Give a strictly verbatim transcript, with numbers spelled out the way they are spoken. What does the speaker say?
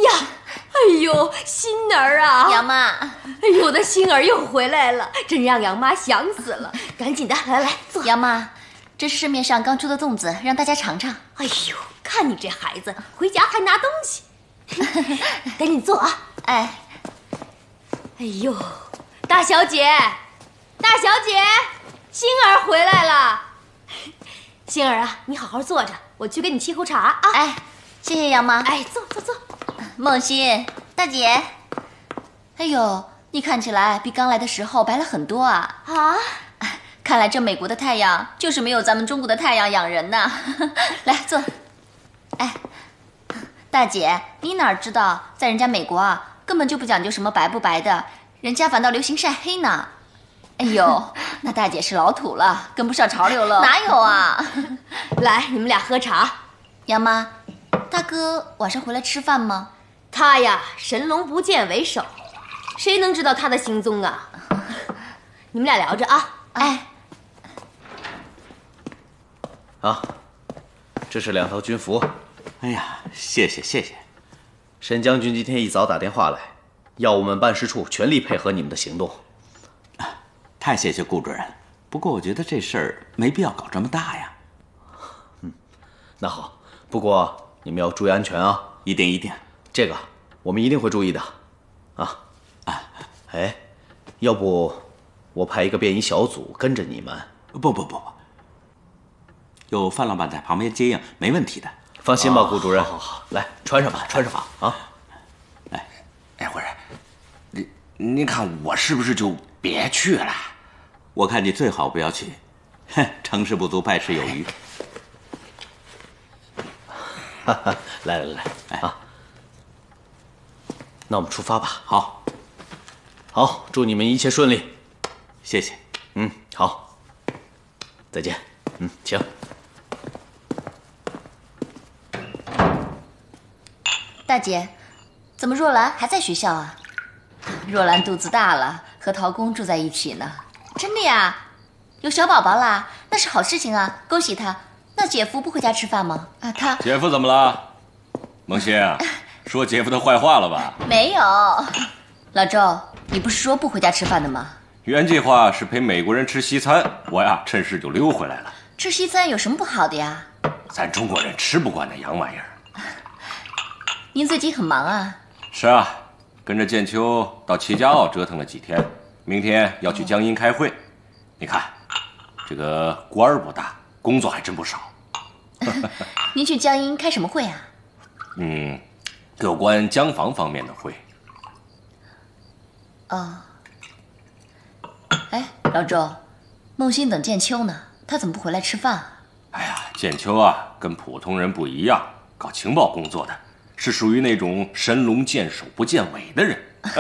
呀，哎呦，心儿啊， 杨妈， 哎呦，我的心儿又回来了，真让杨妈想死了。赶紧的，来来坐。 杨妈，这是市面上刚出的粽子，让大家尝尝。 哎呦，看你这孩子，回家还拿东西。赶紧坐啊！ 哎， 哎呦，大小姐，大小姐，星儿回来了。星儿啊，你好好坐着，我去给你沏口茶啊。 哎，谢谢杨妈。 哎，坐坐坐。 梦欣，大姐。哎呦，你看起来比刚来的时候白了很多啊！ 啊， 看来这美国的太阳就是没有咱们中国的太阳养人呐。来坐。哎，大姐，你哪知道，在人家美国啊，根本就不讲究什么白不白的，人家反倒流行晒黑呢。哎呦，那大姐是老土了，跟不上潮流了。哪有啊？ 来，你们俩喝茶。 杨妈，大哥晚上回来吃饭吗？ 他呀，神龙不见为首，谁能知道他的行踪啊？你们俩聊着啊。 哎， 啊，这是两套军服。 哎呀，谢谢谢谢。 沈将军今天一早打电话来，要我们办事处全力配合你们的行动。 太谢谢顾主任，不过我觉得这事儿没必要搞这么大呀。 嗯，那好，不过你们要注意安全啊！ 一定一定， 这个我们一定会注意的。啊啊，哎，要不我派一个便衣小组跟着你们？ 不不不不，有范老板在旁边接应，没问题的。 放心吧，顾主任。 好好好， 来穿上吧，穿上吧啊！ 来， 哎，夫人，你您看我是不是就别去了？ 我看你最好不要去，哼，成事不足败事有余。 哈哈，来来来，哎啊，那我们出发吧。 好， 好，祝你们一切顺利。 谢谢。 嗯，好，再见。嗯，请。 大姐，怎么若兰还在学校啊？若兰肚子大了，和陶公住在一起呢。真的呀？有小宝宝啦，那是好事情啊，恭喜他。那姐夫不回家吃饭吗？啊，他姐夫怎么了？梦欣啊，说姐夫的坏话了吧？ 没有。老周，你不是说不回家吃饭的吗？ 原计划是陪美国人吃西餐，我呀趁势就溜回来了。 吃西餐有什么不好的呀？ 咱中国人吃不惯那洋玩意儿。 您最近很忙啊？ 是啊，跟着建秋到齐家澳折腾了几天，明天要去江阴开会。你看，这个官儿不大，工作还真不少。 您去江阴开什么会啊？ 嗯，有关江防方面的会。 哦。哎，老周，梦欣等建秋呢，他怎么不回来吃饭啊？ 哎呀，建秋啊，跟普通人不一样，搞情报工作的，是属于那种神龙见首不见尾的人。